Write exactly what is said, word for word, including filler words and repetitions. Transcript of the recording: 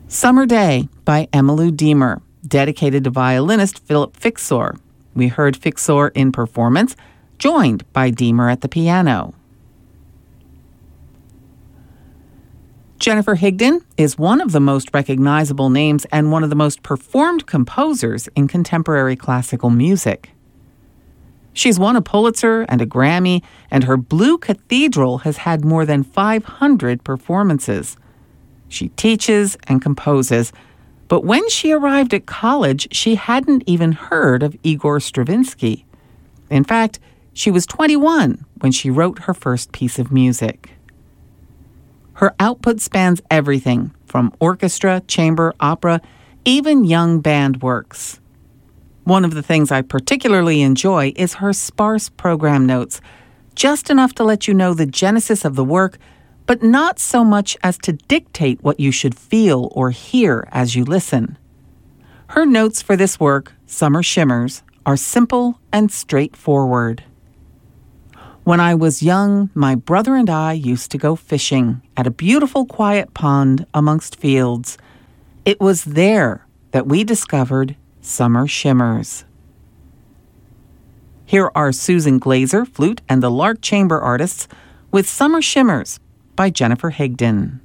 Summer Day by Emmylou Deemer, dedicated to violinist Philip Fixor. We heard Fixor in performance, joined by Deemer at the piano. Jennifer Higdon is one of the most recognizable names and one of the most performed composers in contemporary classical music. She's won a Pulitzer and a Grammy, and her Blue Cathedral has had more than five hundred performances. She teaches and composes, but when she arrived at college, she hadn't even heard of Igor Stravinsky. In fact, she was twenty-one when she wrote her first piece of music. Her output spans everything from orchestra, chamber, opera, even young band works. One of the things I particularly enjoy is her sparse program notes, just enough to let you know the genesis of the work, but not so much as to dictate what you should feel or hear as you listen. Her notes for this work, Summer Shimmers, are simple and straightforward. When I was young, my brother and I used to go fishing at a beautiful quiet pond amongst fields. It was there that we discovered Summer Shimmers. Here are Susan Glazer, flute, and the Lark Chamber artists with Summer Shimmers by Jennifer Higdon.